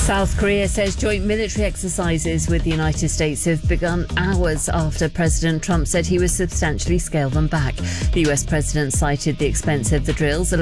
South Korea says joint military exercises with the United States have begun hours after President Trump said he would substantially scale them back. The US president cited the expense of the drills